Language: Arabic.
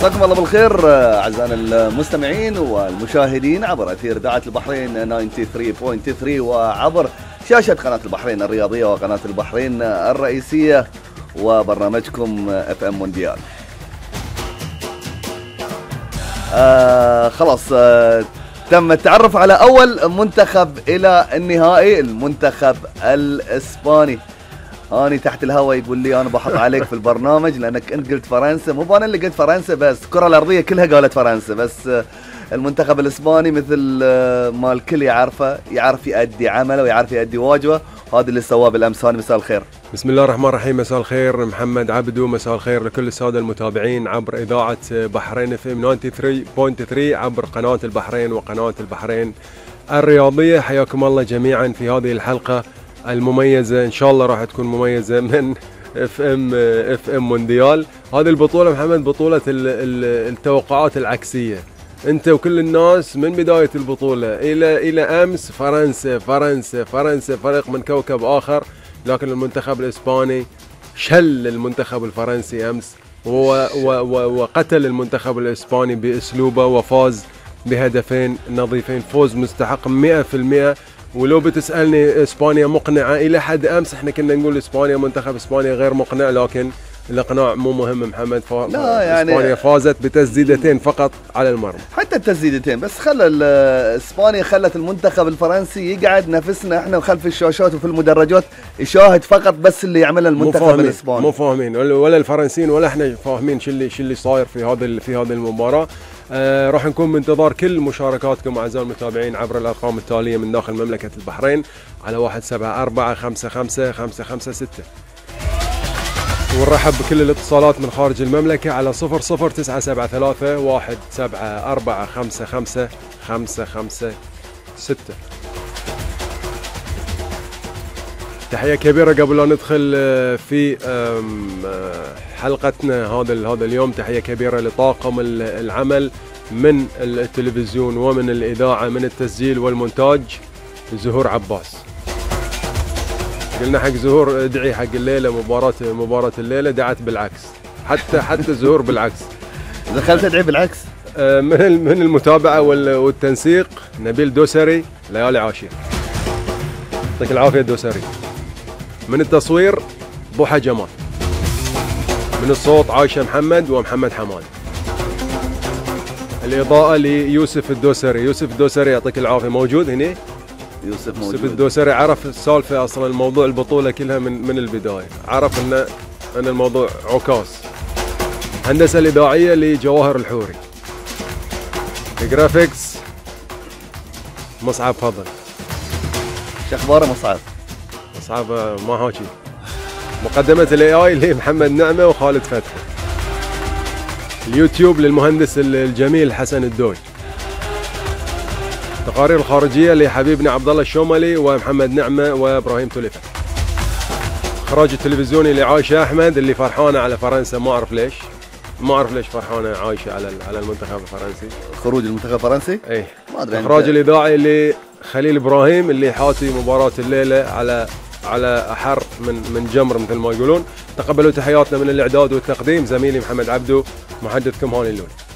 مساكم الله بالخير اعزائنا المستمعين والمشاهدين عبر اثير اذاعه البحرين 93.3 وعبر شاشه قناه البحرين الرياضيه وقناه البحرين الرئيسيه وبرنامجكم اف ام مونديال. خلاص تم التعرف على اول منتخب الى النهائي، المنتخب الاسباني. اني تحت الهواء يقول لي انا بحط عليك في البرنامج لانك انت قلت فرنسا، مو انا اللي قلت فرنسا بس، الكره الارضيه كلها قالت فرنسا، بس المنتخب الاسباني مثل ما الكل يعرفه، يعرف يؤدي عمله ويعرف يؤدي واجبه، وهذا اللي سواه بالامس. هاني مساء الخير. بسم الله الرحمن الرحيم. مساء الخير محمد عبدو، مساء الخير لكل الساده المتابعين عبر اذاعه بحرين اف ام 93.3 عبر قناه البحرين وقناه البحرين الرياضيه. حياكم الله جميعا في هذه الحلقه المميزه، ان شاء الله راح تكون مميزه من اف ام مونديال. هذه البطوله محمد بطوله التوقعات العكسيه. انت وكل الناس من بدايه البطوله الى امس فرنسا فرنسا فرنسا، فريق من كوكب اخر، لكن المنتخب الاسباني شل المنتخب الفرنسي امس وقتل المنتخب الاسباني باسلوبه وفاز بهدفين نظيفين، فوز مستحق 100%. ولو بتسالني اسبانيا مقنعه الى حد امس، احنا كنا نقول اسبانيا منتخب اسبانيا غير مقنع، لكن الاقناع مو مهم محمد. لا يعني اسبانيا فازت بتسديدتين فقط على المرمى، حتى التسديدتين بس خلى اسبانيا خلت المنتخب الفرنسي يقعد نفسنا احنا خلف الشاشات وفي المدرجات يشاهد فقط بس اللي يعمله المنتخب الاسباني. مو فاهمين ولا الفرنسيين ولا احنا فاهمين شو اللي صاير في هذه المباراه. راح نكون بانتظار كل مشاركاتكم اعزائي المتابعين عبر الارقام التاليه من داخل مملكه البحرين على 174555556، ونرحب بكل الاتصالات من خارج المملكه على 00974 174555556. تحية كبيرة قبل لا ندخل في حلقتنا هذا اليوم، تحية كبيرة لطاقم العمل من التلفزيون ومن الإذاعة، من التسجيل والمونتاج، زهور عباس. قلنا حق زهور ادعي حق الليلة مباراة الليلة، دعت بالعكس، حتى زهور بالعكس. دخلت تدعي بالعكس. من المتابعة والتنسيق نبيل دوسري، ليالي عاشير. يعطيك العافية دوسري. من التصوير بوحة جمال. من الصوت عايشة محمد ومحمد حماد. الإضاءة ليوسف الدوسري. يوسف الدوسري يعطيك العافية، موجود هنا؟ يوسف موجود. يوسف الدوسري عرف السالفة أصلا، الموضوع البطولة كلها من البداية، عرف أن الموضوع عكاس. هندسة الإذاعية لجواهر الحوري. الجرافيكس مصعب فضل. شو اخباره مصعب؟ مصعب ما هاكي. مقدمة الاي اي لمحمد نعمة وخالد فتحي. اليوتيوب للمهندس الجميل حسن الدوج. التقارير الخارجية لحبيبنا عبد الله الشوملي ومحمد نعمة وابراهيم توليفة. اخراج التلفزيوني لعائشة احمد اللي فرحانة على فرنسا، ما اعرف ليش فرحانة عايشة على المنتخب الفرنسي، خروج المنتخب الفرنسي. ايه ما ادري. الاخراج الاذاعي لخليل ابراهيم اللي حاتي مباراة الليلة على احر من جمر مثل ما يقولون. تقبلوا تحياتنا من الاعداد والتقديم زميلي محمد عبدو، محدثكم هاني اللون.